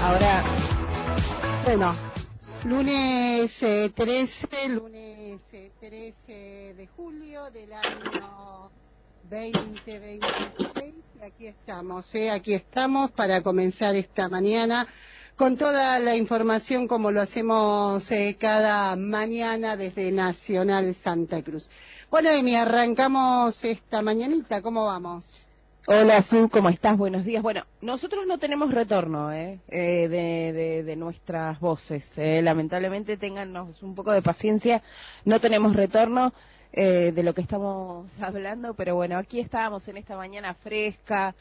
Ahora, bueno, lunes 13 de julio del año 2026, y aquí estamos para comenzar esta mañana con toda la información como lo hacemos cada mañana desde Nacional Santa Cruz. Bueno, Emi, arrancamos esta mañanita, ¿cómo vamos? Hola, Su, ¿cómo estás? Buenos días. Bueno, nosotros no tenemos retorno de nuestras voces. Lamentablemente, téngannos un poco de paciencia. No tenemos retorno de lo que estamos hablando, pero bueno, aquí estábamos en esta mañana fresca.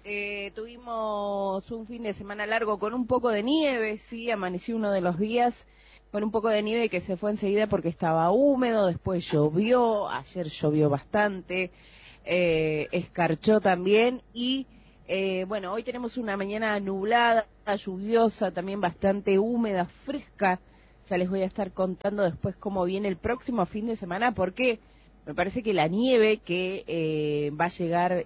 Tuvimos un fin de semana largo con un poco de nieve, sí, amaneció uno de los días con un poco de nieve que se fue enseguida porque estaba húmedo, después llovió, ayer llovió bastante. Escarchó también y bueno, hoy tenemos una mañana nublada, lluviosa, también bastante húmeda, fresca. Ya les voy a estar contando después cómo viene el próximo fin de semana, porque me parece que la nieve que va a llegar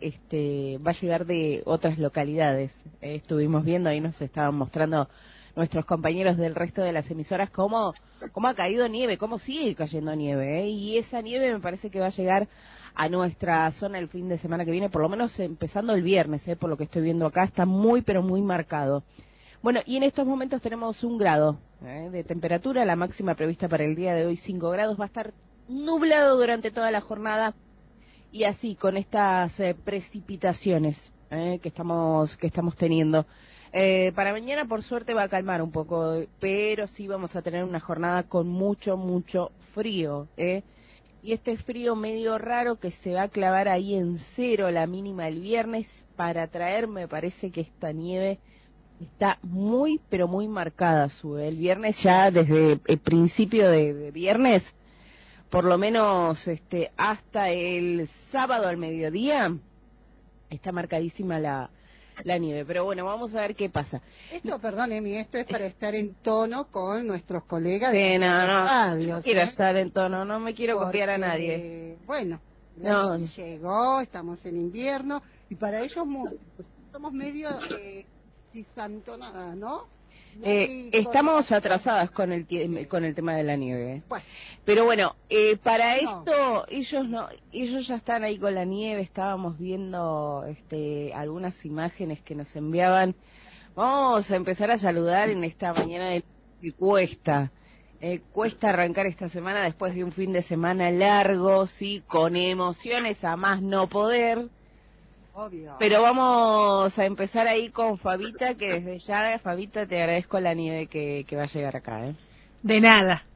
de otras localidades. Estuvimos viendo, ahí nos estaban mostrando nuestros compañeros del resto de las emisoras cómo ha caído nieve, cómo sigue cayendo nieve, y esa nieve me parece que va a llegar a nuestra zona el fin de semana que viene, por lo menos empezando el viernes, por lo que estoy viendo acá, está muy, pero muy marcado. Bueno, y en estos momentos tenemos 1 grado de temperatura, la máxima prevista para el día de hoy 5 grados, va a estar nublado durante toda la jornada, y así, con estas precipitaciones que estamos teniendo. Para mañana, por suerte, va a calmar un poco, pero sí vamos a tener una jornada con mucho, mucho frío, y este frío medio raro que se va a clavar ahí en 0 la mínima el viernes para traer, me parece que esta nieve está muy, pero muy marcada, el viernes ya desde el principio de viernes, por lo menos hasta el sábado al mediodía, está marcadísima la nieve, pero bueno, vamos a ver qué pasa. Esto, perdón, Emi, esto es para estar en tono con nuestros colegas sí, de no radio. Quiero estar en tono, no me quiero copiar a nadie. Bueno, llegó, estamos en invierno, y para ellos pues, somos medio disantonadas, ¿no? Estamos atrasadas con el tema de la nieve. Bueno. Pero bueno, para esto ellos ya están ahí con la nieve. Estábamos viendo algunas imágenes que nos enviaban. Vamos a empezar a saludar en esta mañana que cuesta arrancar esta semana después de un fin de semana largo, sí, con emociones a más no poder. Obvio. Pero vamos a empezar ahí con Fabita, que desde ya, Fabita, te agradezco la nieve que va a llegar acá. De nada.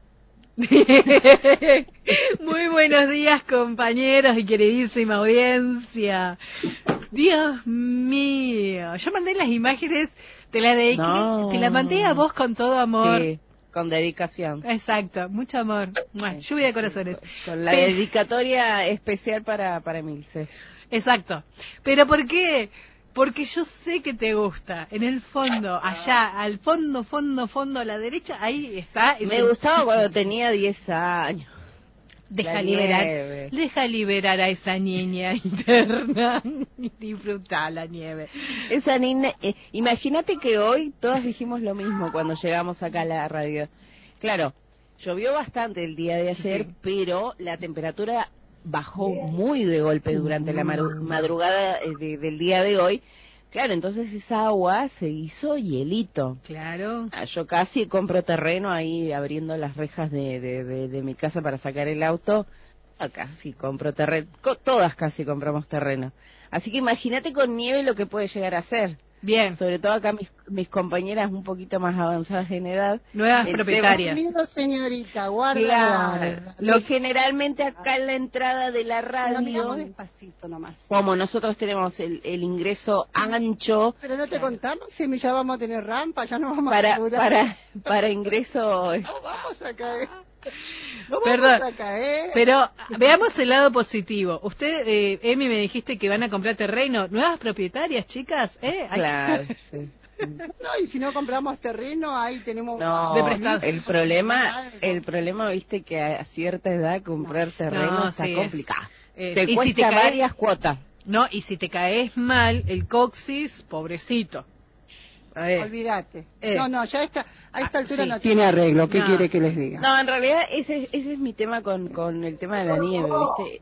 Muy buenos días, compañeros y queridísima audiencia. Dios mío, yo mandé las imágenes, te la mandé a vos con todo amor. Sí, con dedicación. Exacto, mucho amor. Lluvia de corazones. Con la dedicatoria especial para Emilce. Exacto. ¿Pero por qué? Porque yo sé que te gusta. En el fondo, allá, al fondo, a la derecha, ahí está. Me gustaba cuando tenía 10 años. Deja liberar a esa niña interna y disfrutar la nieve. Esa niña, imagínate que hoy todos dijimos lo mismo cuando llegamos acá a la radio. Claro, llovió bastante el día de ayer, sí, pero la temperatura bajó muy de golpe durante la madrugada del día de hoy. Claro, entonces esa agua se hizo hielito. Claro. Yo casi compro terreno ahí abriendo las rejas de mi casa para sacar el auto. Casi compro terreno. Todas casi compramos terreno. Así que imagínate con nieve lo que puede llegar a ser. Bien. Sobre todo acá mis compañeras un poquito más avanzadas en edad. Nuevas propietarias. Señorita, guarda. Claro. Lo generalmente acá en la entrada de la radio, despacito nomás. como nosotros tenemos el ingreso ancho. Pero no te contamos si ya vamos a tener rampa, ya no vamos para ingreso. No vamos a caer. Perdón, pero veamos el lado positivo. Usted, Emi, me dijiste que van a comprar terreno. ¿Nuevas propietarias, chicas? Claro, sí. No, y si no compramos terreno, ahí tenemos... No, el problema, viste, que a cierta edad comprar terreno está complicado. Te cuesta varias cuotas. No, y si te caes mal, el coxis, pobrecito. Olvídate. No, ya a esta altura no tiene arreglo. ¿Qué quiere que les diga? No, en realidad ese es mi tema con el tema de la nieve, ¿viste?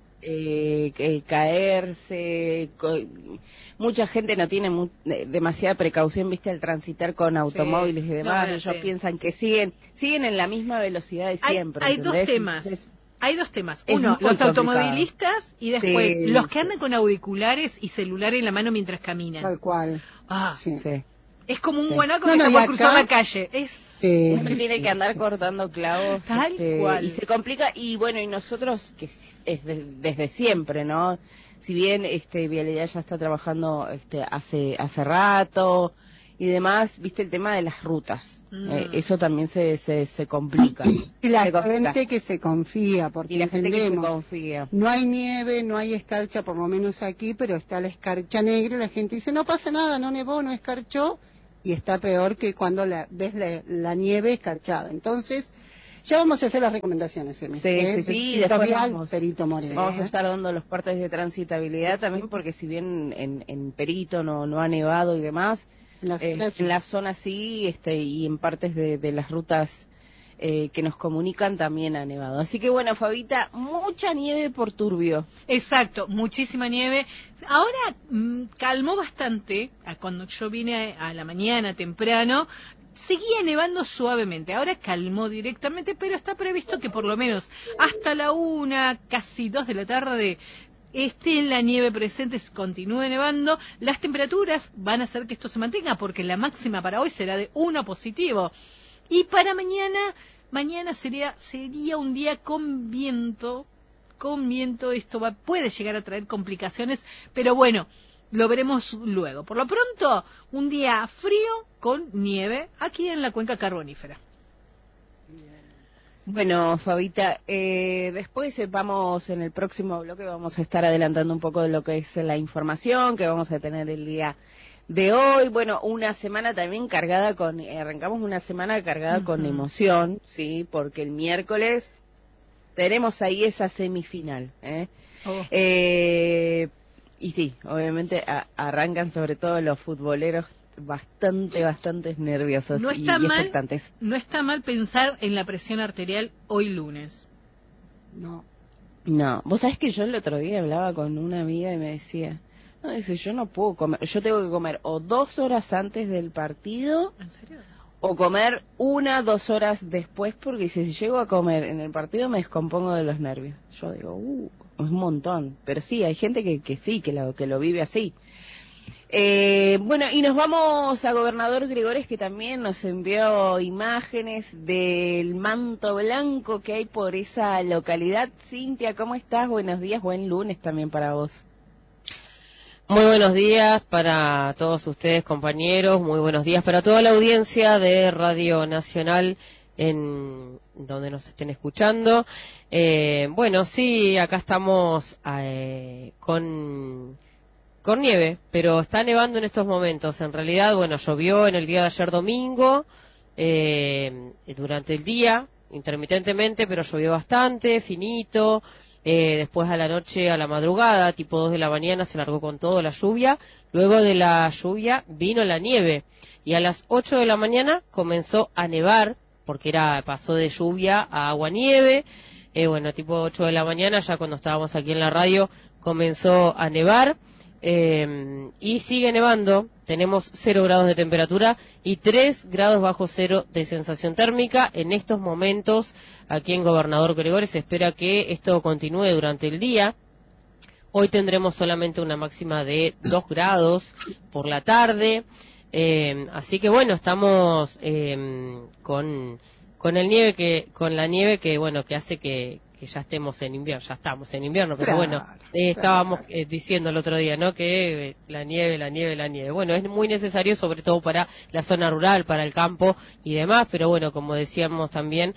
Caerse, mucha gente no tiene demasiada precaución, viste, al transitar con automóviles y demás. Ellos piensan que siguen en la misma velocidad de siempre. Hay dos temas. Hay dos temas. Uno, los automovilistas y después los que andan con auriculares y celular en la mano mientras caminan. Tal cual. Sí. Es como un guanaco que está por cruzar la calle. Uno tiene que andar cortando clavos. Tal cual. Y se complica. Y bueno, y nosotros, que es desde siempre, ¿no? Si bien Vialidad ya está trabajando hace rato y demás, viste el tema de las rutas. Eso también se complica. Y la gente que se confía, porque la gente que se confía. No hay nieve, no hay escarcha, por lo menos aquí, pero está la escarcha negra y la gente dice, no pasa nada, no nevó, no escarchó, y está peor que cuando ves la nieve escarchada. Entonces, ya vamos a hacer las recomendaciones, Emi. Sí, después vamos a estar dando los partes de transitabilidad también, porque si bien en Perito no ha nevado y demás, en la zona sí, y en partes de las rutas que nos comunican también ha nevado. Así que bueno, Fabita, mucha nieve por Turbio. Exacto, muchísima nieve. Ahora calmó bastante, cuando yo vine a la mañana temprano, seguía nevando suavemente, ahora calmó directamente, pero está previsto que por lo menos hasta la 1, casi 2 de la tarde, esté la nieve presente, continúe nevando. Las temperaturas van a hacer que esto se mantenga, porque la máxima para hoy será de 1 positivo. Y para mañana sería un día con viento. Esto puede llegar a traer complicaciones, pero bueno, lo veremos luego. Por lo pronto, un día frío con nieve aquí en la cuenca carbonífera. Bueno, Fabita, después vamos en el próximo bloque, vamos a estar adelantando un poco de lo que es la información que vamos a tener el día de hoy. Bueno, una semana también cargada arrancamos una semana cargada con emoción, sí, porque el miércoles tenemos ahí esa semifinal, y sí, obviamente arrancan sobre todo los futboleros bastante nerviosos y expectantes. No está mal pensar en la presión arterial hoy lunes. No, vos sabés que yo el otro día hablaba con una amiga y me decía, no, dice, yo no puedo comer, yo tengo que comer o 2 horas antes del partido. ¿En serio? O comer 1, 2 horas después, porque dice, si llego a comer en el partido me descompongo de los nervios. Yo digo, es un montón. Pero sí, hay gente que sí, que lo vive así. Bueno, y nos vamos a Gobernador Gregores, que también nos envió imágenes del manto blanco que hay por esa localidad. Cintia, ¿cómo estás? Buenos días, buen lunes también para vos. Muy buenos días para todos ustedes, compañeros, muy buenos días para toda la audiencia de Radio Nacional en donde nos estén escuchando. Bueno, sí, acá estamos con nieve, pero está nevando en estos momentos. En realidad, bueno, llovió en el día de ayer domingo, durante el día, intermitentemente, pero llovió bastante, finito. Después a la noche, a la madrugada, tipo 2 de la mañana, se largó con todo la lluvia. Luego de la lluvia vino la nieve. Y a las 8 de la mañana comenzó a nevar, porque pasó de lluvia a agua-nieve. Bueno, tipo 8 de la mañana, ya cuando estábamos aquí en la radio, comenzó a nevar. Y sigue nevando. Tenemos 0 grados de temperatura y 3 grados bajo cero de sensación térmica. En estos momentos, aquí en Gobernador Gregores, se espera que esto continúe durante el día. Hoy tendremos solamente una máxima de 2 grados por la tarde. Así que bueno, estamos con la nieve que bueno, que hace que ya estemos en invierno. Ya estamos en invierno, pero bueno, estábamos diciendo el otro día, ¿no? Que la nieve. Bueno, es muy necesario, sobre todo para la zona rural, para el campo y demás, pero bueno, como decíamos también,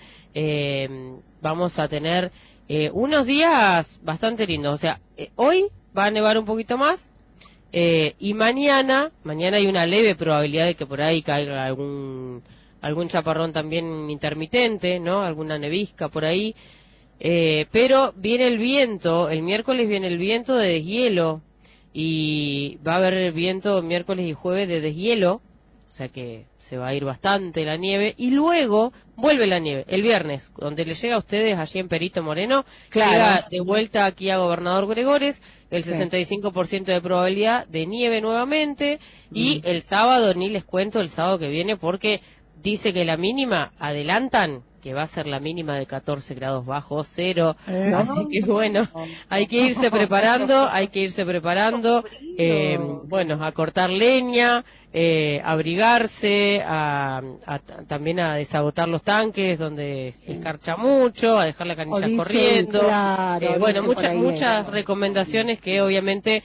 vamos a tener unos días bastante lindos. O sea, hoy va a nevar un poquito más, y mañana hay una leve probabilidad de que por ahí caiga algún chaparrón también intermitente, ¿no? Alguna nevisca por ahí. Pero viene el viento, el miércoles viene el viento de deshielo y va a haber el viento miércoles y jueves de deshielo, o sea que se va a ir bastante la nieve, y luego vuelve la nieve, el viernes, donde le llega a ustedes allí en Perito Moreno, llega de vuelta aquí a Gobernador Gregores, el 65% de probabilidad de nieve nuevamente, y el sábado, ni les cuento el sábado que viene, porque dice que la mínima, adelantan, que va a ser la mínima de 14 grados bajo cero, así que bueno, hay que irse preparando, bueno, a cortar leña, abrigarse, también a desagotar los tanques donde se escarcha mucho, a dejar la canilla corriendo, bueno, muchas recomendaciones que obviamente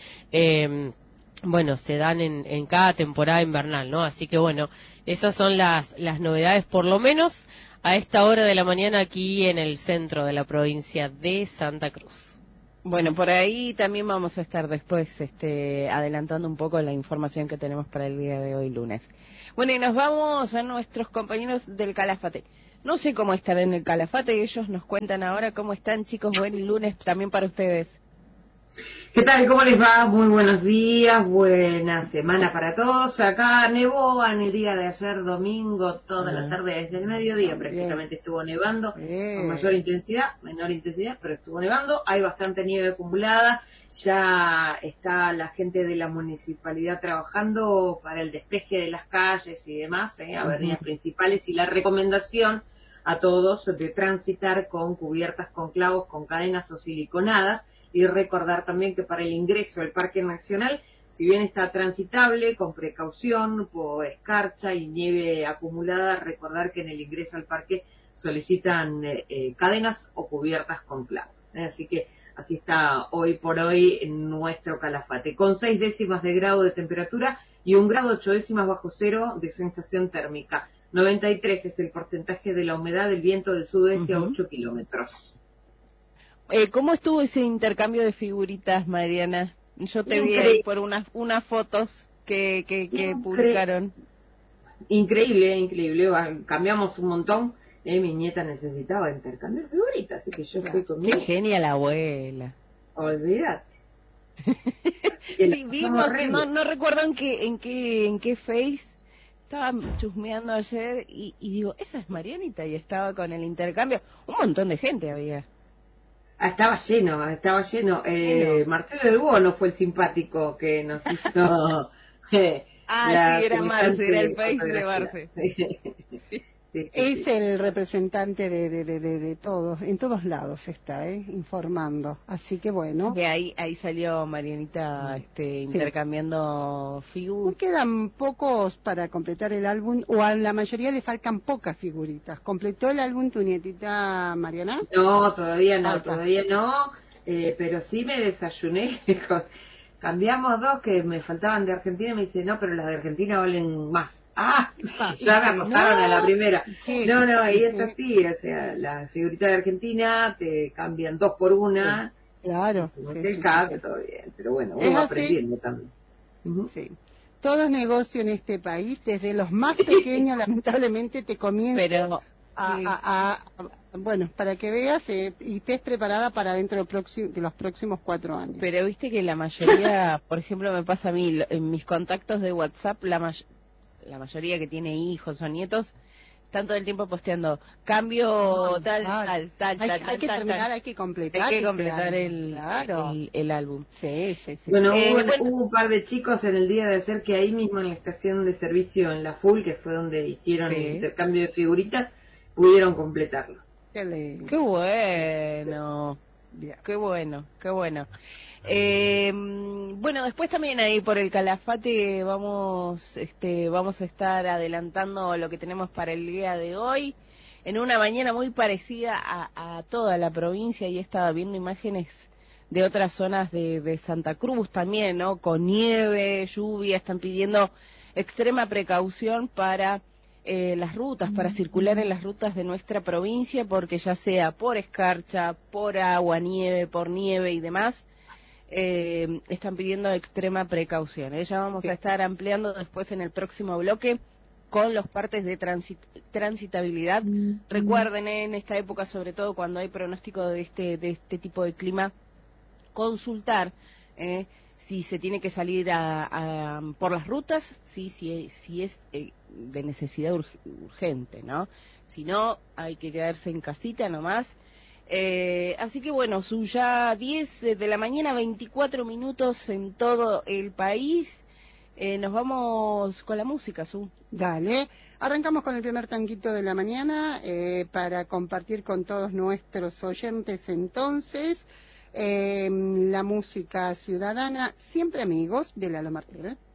bueno, se dan en cada temporada invernal, ¿no? Así que bueno, esas son las novedades, por lo menos a esta hora de la mañana aquí en el centro de la provincia de Santa Cruz. Bueno, por ahí también vamos a estar después adelantando un poco la información que tenemos para el día de hoy, lunes. Bueno, y nos vamos a nuestros compañeros del Calafate. No sé cómo estarán en el Calafate, ellos nos cuentan ahora cómo están, chicos. Buen lunes también para ustedes. ¿Qué tal? ¿Cómo les va? Muy buenos días, buena semana para todos. Acá nevó en el día de ayer, domingo, toda la tarde, desde el mediodía prácticamente estuvo nevando, con mayor intensidad, menor intensidad, pero estuvo nevando. Hay bastante nieve acumulada, ya está la gente de la municipalidad trabajando para el despeje de las calles y demás, avenidas principales, y la recomendación a todos de transitar con cubiertas con clavos, con cadenas o siliconadas. Y recordar también que para el ingreso al Parque Nacional, si bien está transitable, con precaución, por escarcha y nieve acumulada, recordar que en el ingreso al parque solicitan cadenas o cubiertas con clavos. Así que así está hoy por hoy en nuestro Calafate, con 6 décimas de grado de temperatura y 1 grado 8 décimas bajo cero de sensación térmica. 93 es el porcentaje de la humedad del viento del sudeste a 8 kilómetros. ¿Cómo estuvo ese intercambio de figuritas, Mariana? Yo te vi ahí por unas fotos que publicaron. Increíble. Cambiamos un montón. Mi nieta necesitaba intercambiar figuritas, así que yo fui conmigo. Qué genia la abuela. Olvídate. Sí, vimos, no recuerdo en qué face. Estaba chusmeando ayer y digo, esa es Marianita, y estaba con el intercambio. Un montón de gente había. Estaba lleno. Marcelo del Bono fue el simpático que nos hizo. Sí, era Marce, era el face de Marce. Es el representante de todos, en todos lados está, informando. Así que bueno. De ahí salió Marianita intercambiando figuras. Quedan pocos para completar el álbum, o a la mayoría le faltan pocas figuritas. ¿Completó el álbum tu nietita Mariana? No, todavía no, pero sí me desayuné. Cambiamos 2 que me faltaban de Argentina y me dice, no, pero las de Argentina valen más. Ya me acostaron a la primera. Sí, no, ahí es así, o sea, la figurita de Argentina te cambian 2 por 1. Claro. Si no es el caso, todo bien, pero bueno, uno va aprendiendo también. Sí. Todo es negocio en este país, desde los más pequeños, lamentablemente te comienzan bueno, para que veas y estés preparada para dentro de los próximos 4 años. Pero viste que la mayoría, por ejemplo, me pasa a mí, en mis contactos de WhatsApp, la mayoría que tiene hijos o nietos, están todo el tiempo posteando cambio tal. Hay que terminar, hay que completar el álbum. Sí. Bueno, hubo un par de chicos en el día de ayer que ahí mismo en la estación de servicio en la Full, que fue donde hicieron el intercambio de figuritas, pudieron completarlo. Qué bueno. Bien. Qué bueno. Bueno, después también ahí por el Calafate vamos a estar adelantando lo que tenemos para el día de hoy, en una mañana muy parecida a toda la provincia, y estaba viendo imágenes de otras zonas de Santa Cruz también, ¿no? Con nieve, lluvia, están pidiendo extrema precaución para las rutas, para circular en las rutas de nuestra provincia, porque ya sea por escarcha, por agua, nieve, por nieve y demás, están pidiendo extrema precaución. Ya vamos a estar ampliando después en el próximo bloque con los partes de transitabilidad. Recuerden, en esta época, sobre todo cuando hay pronóstico de este tipo de clima, consultar si se tiene que salir por las rutas, sí, si es de necesidad urgente, ¿no? Si no, hay que quedarse en casita nomás. Así que bueno, son ya 10 de la mañana, 24 minutos en todo el país. Nos vamos con la música, Su. Dale, arrancamos con el primer tanguito de la mañana para compartir con todos nuestros oyentes entonces la música ciudadana, siempre amigos de Lalo Martel.